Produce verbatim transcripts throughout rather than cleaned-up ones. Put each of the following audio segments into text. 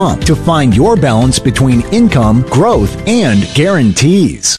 to find your balance between income, growth, and guarantees.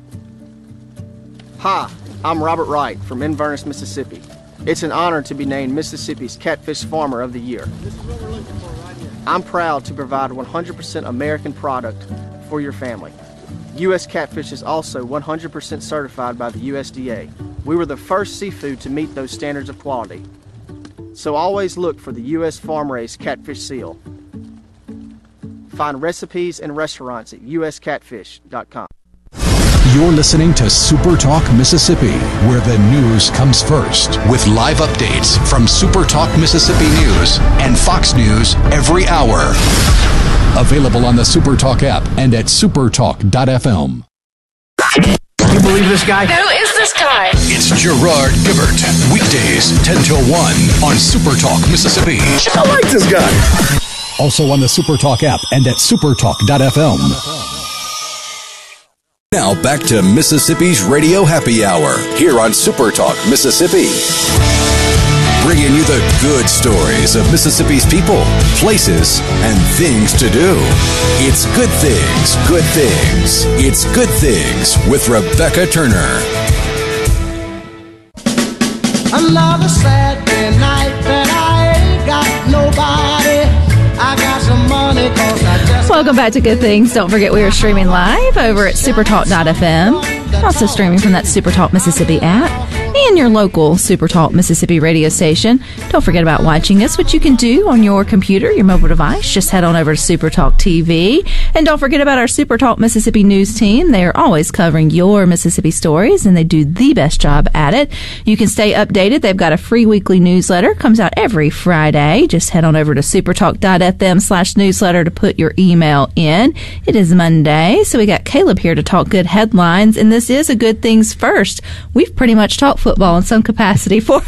Hi, I'm Robert Wright from Inverness, Mississippi. It's an honor to be named Mississippi's Catfish Farmer of the Year. This is what we're looking for right here. I'm proud to provide one hundred percent American product for your family. U S Catfish is also one hundred percent certified by the U S D A. We were the first seafood to meet those standards of quality. So always look for the U S farm-raised catfish seal. Find recipes and restaurants at U S catfish dot com. You're listening to Super Talk Mississippi, where the news comes first, with live updates from Super Talk Mississippi News and Fox News every hour. Available on the Super Talk app and at supertalk dot f m. Can you believe this guy? Who is this guy? It's Gerard Gibert. Weekdays, ten till one on Super Talk Mississippi. I like this guy. Also on the Super Talk app and at supertalk dot f m. Now back to Mississippi's Radio Happy Hour here on Super Talk Mississippi. Bringing you the good stories of Mississippi's people, places, and things to do. It's Good Things, Good Things. It's Good Things with Rebecca Turner. Another Saturday night that I ain't got nobody. I got some money 'cause I just... Welcome back to Good Things. Don't forget we are streaming live over at supertalk dot f m. Also streaming from that Supertalk Mississippi app and your local Supertalk Mississippi radio station. Don't forget about watching us, which you can do on your computer, your mobile device. Just head on over to Supertalk T V. And don't forget about our Supertalk Mississippi news team. They are always covering your Mississippi stories, and they do the best job at it. You can stay updated. They've got a free weekly newsletter. Comes out every Friday. Just head on over to supertalk dot f m slash newsletter to put your email in. It is Monday, so we got Caleb here to talk good headlines, and this is a Good Things First. We've pretty much talked football in some capacity for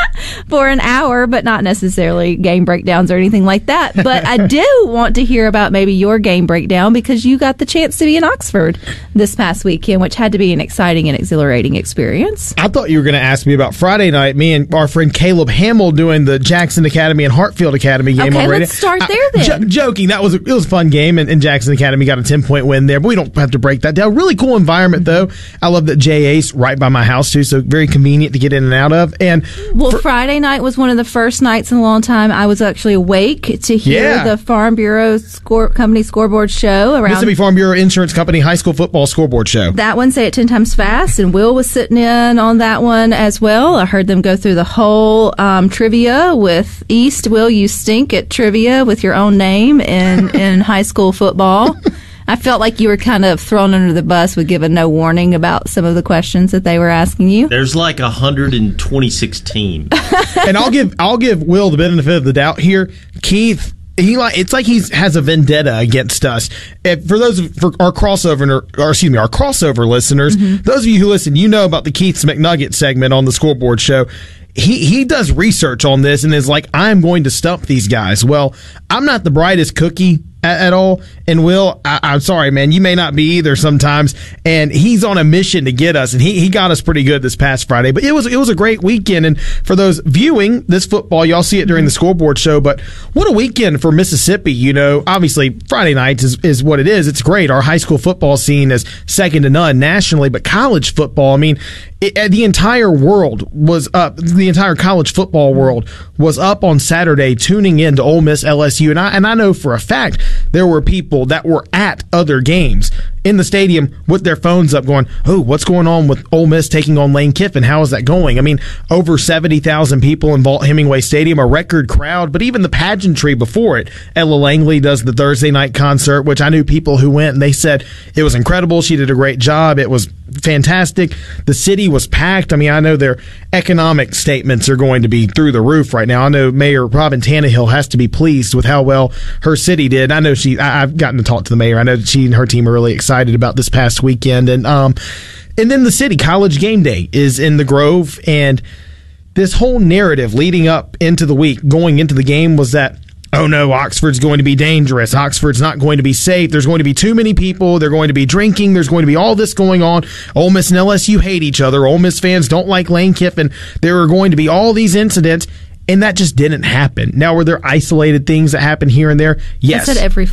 for an hour, but not necessarily game breakdowns or anything like that. But I do want to hear about maybe your game breakdown, because you got the chance to be in Oxford this past weekend, which had to be an exciting and exhilarating experience. I thought you were going to ask me about Friday night, me and our friend Caleb Hamill doing the Jackson Academy and Hartfield Academy game okay, on radio. Let's start there then. I, j- joking, that was a, it was a fun game, and, and Jackson Academy got a ten-point win there, but we don't have to break that down. Really cool environment, though. I love that J A's right by my house, too, so very convenient to get in and out of. And Well, for, Friday night was one of the first nights in a long time I was actually awake to hear Yeah. the Farm Bureau score, Company scoreboard show around Mississippi Farm Bureau Insurance Company High School Football Scoreboard Show. that one. Say it ten times fast, and Will was sitting in on that one as well. I heard them go through the whole um, trivia with East. Will, you stink at trivia with your own name in, in high school football. I felt like you were kind of thrown under the bus with giving no warning about some of the questions that they were asking you. There's like one hundred twenty-six teams. And I'll give I'll give Will the benefit of the doubt here. Keith, he like it's like he has a vendetta against us. If, for those for our crossover or excuse me, our crossover listeners, mm-hmm. those of you who listen, you know about the Keith's McNugget segment on the Scoreboard Show. He he does research on this and is like, I'm going to stump these guys. Well, I'm not the brightest cookie at, at all. And Will, I, I'm sorry, man, you may not be either sometimes. And he's on a mission to get us, and he, he got us pretty good this past Friday. But it was it was a great weekend. And for those viewing this football, y'all see it during the Scoreboard Show. But what a weekend for Mississippi. You know, obviously Friday nights is, is what it is. It's great. Our high school football scene is second to none nationally. But college football, I mean, it, the entire world was up. The entire college football world was up on Saturday tuning in to Ole Miss L S U. And I, and I know for a fact there were people that were at other games in the stadium with their phones up going, oh, what's going on with Ole Miss taking on Lane Kiffin? How is that going? I mean, over seventy thousand people in Vaught Hemingway Stadium, a record crowd, but even the pageantry before it. Ella Langley does the Thursday night concert, which I knew people who went and they said it was incredible. She did a great job. It was fantastic. The city was packed. I mean, I know their economic statements are going to be through the roof right now. I know Mayor Robin Tannehill has to be pleased with how well her city did. I know she, I, I've gotten to talk to the mayor. I know that she and her team are really excited about this past weekend. And, um, and then the city, College Game Day is in the Grove. And this whole narrative leading up into the week, going into the game, was that, oh no, Oxford's going to be dangerous. Oxford's not going to be safe. There's going to be too many people. They're going to be drinking. There's going to be all this going on. Ole Miss and L S U hate each other. Ole Miss fans don't like Lane Kiffin. There are going to be all these incidents. And that just didn't happen. Now, were there isolated things that happened here and there? Yes. I said every